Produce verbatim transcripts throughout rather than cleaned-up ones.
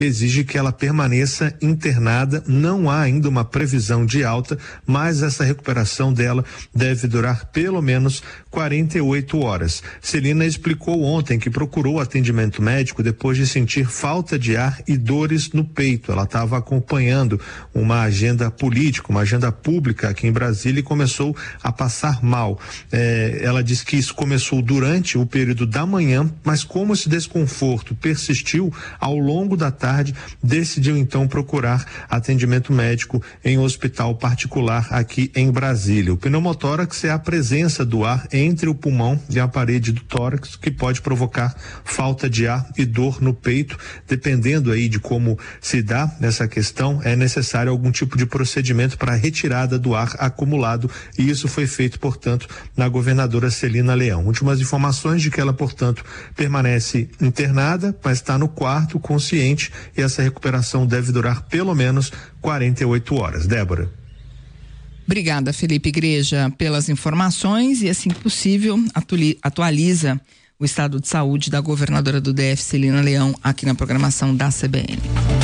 exige que ela permaneça internada. Não há ainda uma previsão de alta, mas essa recuperação dela deve durar pelo menos quarenta e oito horas. Celina explicou ontem que procurou atendimento médico depois de sentir falta de ar e dores no peito. Ela estava acompanhando uma agenda política, uma agenda pública aqui em Brasília e começou a passar mal. É, ela disse que isso começou durante o período da manhã, mas como esse desconforto persistiu ao longo da tarde, decidiu então procurar atendimento médico em um hospital particular aqui em Brasília. O pneumotórax é a presença do ar entre o pulmão e a parede do tórax, que pode provocar falta de ar e dor no peito. Dependendo aí de como se dá essa questão, é necessário algum tipo de procedimento para a retirada do ar acumulado, e isso foi feito, portanto, na governadora Celina Leão. Últimas informações de que ela, portanto, permanece internada, mas está no quarto, consciente, e essa recuperação deve durar pelo menos quarenta e oito horas. Débora. Obrigada, Felipe Igreja, pelas informações, e assim que possível atualiza o estado de saúde da governadora do D F, Celina Leão, aqui na programação da C B N.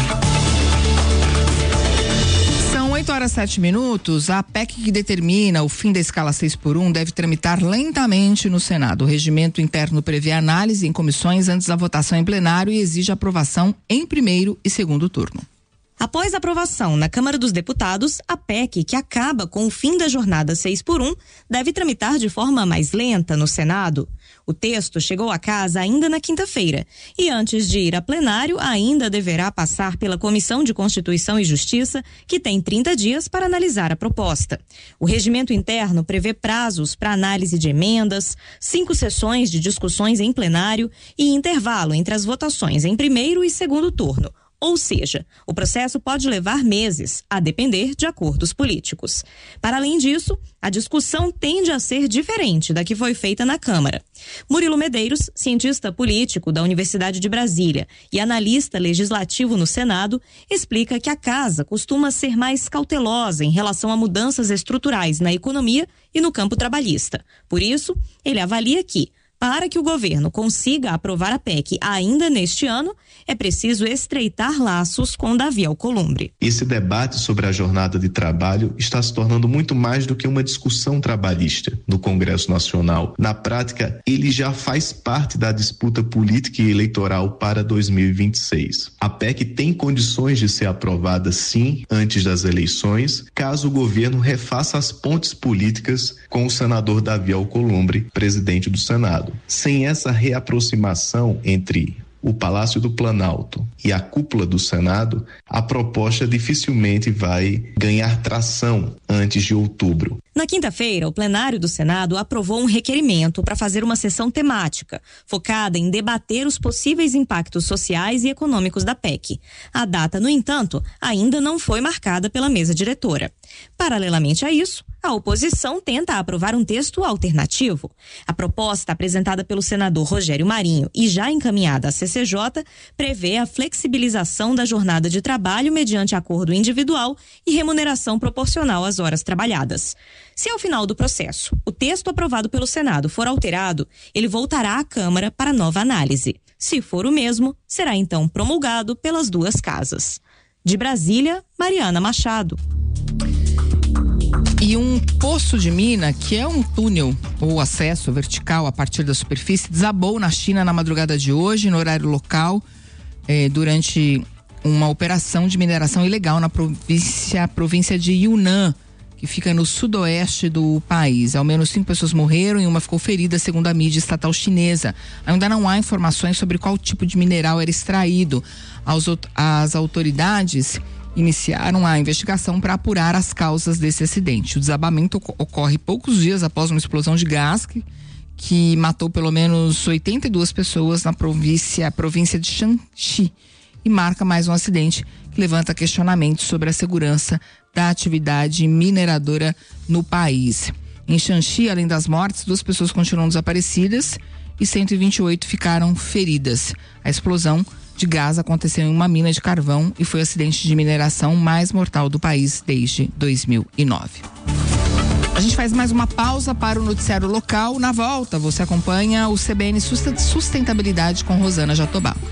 São oito horas e sete minutos. A P E C que determina o fim da escala seis por um deve tramitar lentamente no Senado. O regimento interno prevê análise em comissões antes da votação em plenário e exige aprovação em primeiro e segundo turno. Após a aprovação na Câmara dos Deputados, a P E C, que acaba com o fim da jornada seis por um, deve tramitar de forma mais lenta no Senado. O texto chegou à casa ainda na quinta-feira e, antes de ir a plenário, ainda deverá passar pela Comissão de Constituição e Justiça, que tem trinta dias para analisar a proposta. O regimento interno prevê prazos para análise de emendas, cinco sessões de discussões em plenário e intervalo entre as votações em primeiro e segundo turno. Ou seja, o processo pode levar meses, a depender de acordos políticos. Para além disso, a discussão tende a ser diferente da que foi feita na Câmara. Murilo Medeiros, cientista político da Universidade de Brasília e analista legislativo no Senado, explica que a Casa costuma ser mais cautelosa em relação a mudanças estruturais na economia e no campo trabalhista. Por isso, ele avalia que, para que o governo consiga aprovar a P E C ainda neste ano, é preciso estreitar laços com Davi Alcolumbre. Esse debate sobre a jornada de trabalho está se tornando muito mais do que uma discussão trabalhista no Congresso Nacional. Na prática, ele já faz parte da disputa política e eleitoral para dois mil e vinte e seis. A P E C tem condições de ser aprovada, sim, antes das eleições, caso o governo refaça as pontes políticas com o senador Davi Alcolumbre, presidente do Senado. Sem essa reaproximação entre o Palácio do Planalto e a cúpula do Senado, a proposta dificilmente vai ganhar tração antes de outubro. Na quinta-feira, o plenário do Senado aprovou um requerimento para fazer uma sessão temática, focada em debater os possíveis impactos sociais e econômicos da P E C. A data, no entanto, ainda não foi marcada pela mesa diretora. Paralelamente a isso, a oposição tenta aprovar um texto alternativo. A proposta apresentada pelo senador Rogério Marinho e já encaminhada à C C J prevê a flexibilização da jornada de trabalho mediante acordo individual e remuneração proporcional às horas trabalhadas. Se ao final do processo o texto aprovado pelo Senado for alterado, ele voltará à Câmara para nova análise. Se for o mesmo, será então promulgado pelas duas casas. De Brasília, Mariana Machado. E um poço de mina, que é um túnel ou acesso vertical a partir da superfície, desabou na China na madrugada de hoje, no horário local, eh, durante uma operação de mineração ilegal na província, província de Yunnan, que fica no sudoeste do país. Ao menos cinco pessoas morreram e uma ficou ferida, segundo a mídia estatal chinesa. Ainda não há informações sobre qual tipo de mineral era extraído. As, as autoridades iniciaram a investigação para apurar as causas desse acidente. O desabamento ocorre poucos dias após uma explosão de gás que, que matou pelo menos oitenta e duas pessoas na província, província de Shanxi, e marca mais um acidente que levanta questionamentos sobre a segurança da atividade mineradora no país. Em Shanxi, além das mortes, duas pessoas continuam desaparecidas e cento e vinte e oito ficaram feridas. A explosão de gás aconteceu em uma mina de carvão e foi o acidente de mineração mais mortal do país desde dois mil e nove. A gente faz mais uma pausa para o noticiário local. Na volta, você acompanha o C B N Sustentabilidade com Rosana Jatobá.